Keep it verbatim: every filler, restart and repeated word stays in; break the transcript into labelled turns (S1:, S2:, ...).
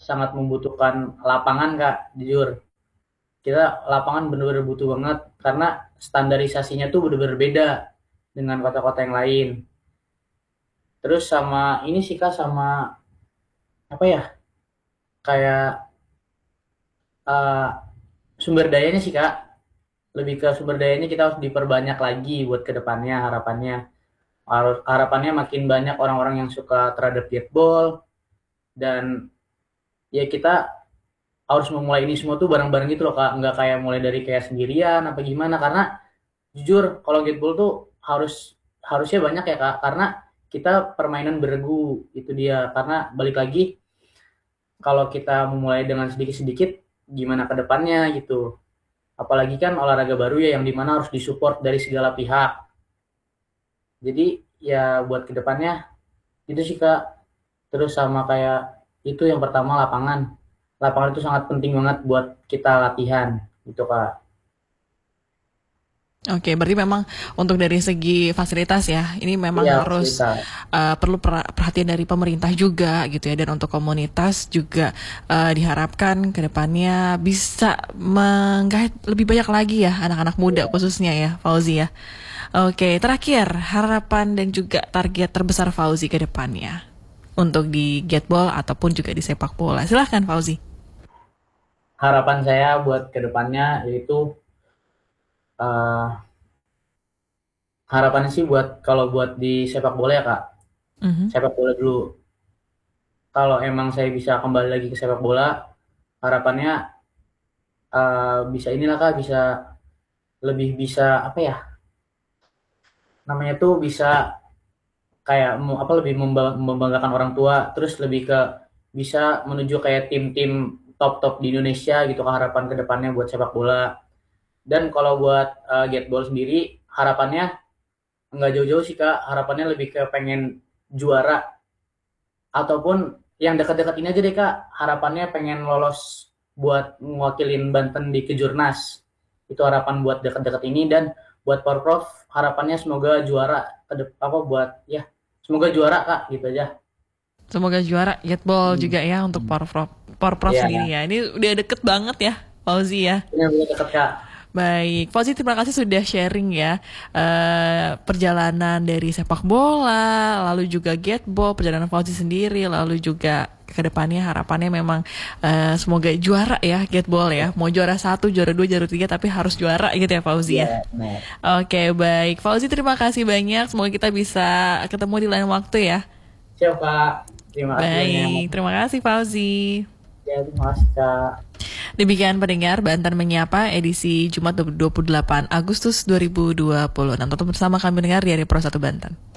S1: sangat membutuhkan lapangan Kak, jujur. Kita lapangan bener-bener butuh banget karena standarisasinya tuh bener-bener beda dengan kota-kota yang lain. Terus sama ini sih Kak, sama apa ya? Kayak uh, sumber dayanya sih Kak. Lebih ke sumber dayanya kita harus diperbanyak lagi buat kedepannya harapannya. Harus harapannya makin banyak orang-orang yang suka terhadap jetball dan ya kita harus memulai ini semua tuh bareng-bareng gitu loh Kak, nggak kayak mulai dari kayak sendirian apa gimana karena jujur kalau gateball tuh harus harusnya banyak ya Kak karena kita permainan beregu itu dia karena balik lagi kalau kita memulai dengan sedikit-sedikit gimana ke depannya gitu. Apalagi kan olahraga baru ya yang dimana harus disupport dari segala pihak. Jadi ya buat ke depannya itu sih Kak. Terus sama kayak itu yang pertama lapangan. Lapangan itu sangat penting banget buat kita latihan gitu Kak.
S2: Oke, berarti memang untuk dari segi fasilitas ya, ini memang
S1: Iya
S2: harus
S1: fasilitas.
S2: uh, perlu per- perhatian dari pemerintah juga gitu ya, dan untuk komunitas juga uh, diharapkan ke depannya bisa menggait lebih banyak lagi ya anak-anak muda
S1: Iya.
S2: khususnya ya, Fauzi ya. Oke, terakhir harapan dan juga target terbesar Fauzi ke depannya untuk di Gateball ataupun juga di sepak bola. Silahkan Fauzi.
S1: Harapan saya buat ke depannya yaitu eh, harapannya sih buat kalau buat di sepak bola ya Kak.
S2: Mhm.
S1: Sepak bola dulu. Kalau emang saya bisa kembali lagi ke sepak bola, harapannya eh, bisa inilah Kak, bisa lebih bisa apa ya? Namanya tuh bisa kayak mau apa lebih membanggakan orang tua, terus lebih ke bisa menuju kayak tim-tim top-top di Indonesia gitu ke harapan ke depannya buat sepak bola. Dan kalau buat uh, Gatball sendiri harapannya nggak jauh-jauh sih Kak, harapannya lebih ke pengen juara ataupun yang dekat-dekat ini aja deh Kak, harapannya pengen lolos buat mewakilin Banten di Kejurnas. Itu harapan buat dekat-dekat ini dan buat Porprov harapannya semoga juara ke apa buat ya semoga juara Kak gitu aja.
S2: Semoga juara Jetball
S1: Hmm.
S2: juga ya untuk
S1: Hmm.
S2: Porprov, Porprov
S1: Iya,
S2: sendiri ya. Ini udah deket banget ya, Fauzi ya.
S1: benar-benar dekat Kak.
S2: Baik, Fauzi terima kasih sudah sharing ya eh, perjalanan dari sepak bola, lalu juga Gateball, perjalanan Fauzi sendiri, lalu juga kedepannya harapannya memang eh, semoga juara ya Gateball ya. Mau juara satu, juara dua, juara tiga, tapi harus juara gitu ya Fauzi
S1: Iya,
S2: ya.
S1: benar.
S2: Oke, baik. Fauzi terima kasih banyak. Semoga kita bisa ketemu di lain waktu ya.
S1: Siap Kak. Terima kasih banyak.
S2: Baik, terima kasih Fauzi.
S1: Ya, terima kasih Kak.
S2: Demikian pendengar Banten Menyapa edisi Jumat dua puluh delapan Agustus dua ribu dua puluh. Dan tetap bersama kami mendengar di Hari Pro satu Banten.